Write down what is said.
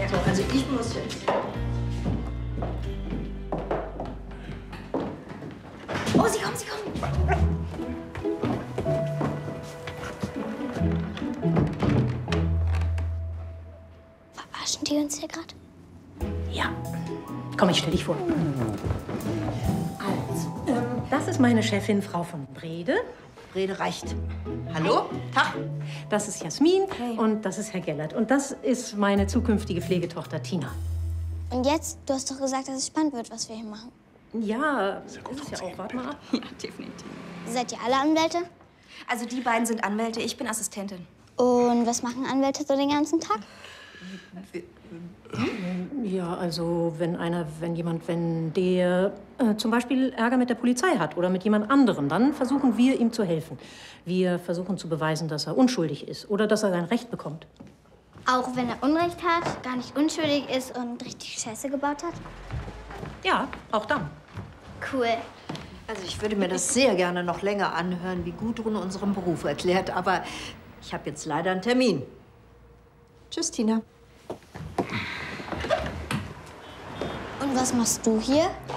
So, also ich muss jetzt. Oh, sie kommen, sie kommen. Verarschen die uns hier gerade? Ja. Komm, ich stell dich vor. Also, das ist meine Chefin, Frau von Brede. Rede reicht. Hallo? Tag. Das ist Jasmin und das ist Herr Gellert. Und das ist meine zukünftige Pflegetochter Tina. Und jetzt? Du hast doch gesagt, dass es spannend wird, was wir hier machen. Ja, ist ja auch. Warte mal ab. Ja, definitiv. Seid ihr alle Anwälte? Also die beiden sind Anwälte, ich bin Assistentin. Und was machen Anwälte so den ganzen Tag? Ja, also wenn der zum Beispiel Ärger mit der Polizei hat oder mit jemand anderem, dann versuchen wir, ihm zu helfen. Wir versuchen zu beweisen, dass er unschuldig ist oder dass er sein Recht bekommt. Auch wenn er Unrecht hat, gar nicht unschuldig ist und richtig Scheiße gebaut hat? Ja, auch dann. Cool. Also ich würde mir das sehr gerne noch länger anhören, wie Gudrun unseren Beruf erklärt, aber ich habe jetzt leider einen Termin. Tschüss, Tina. Und was machst du hier?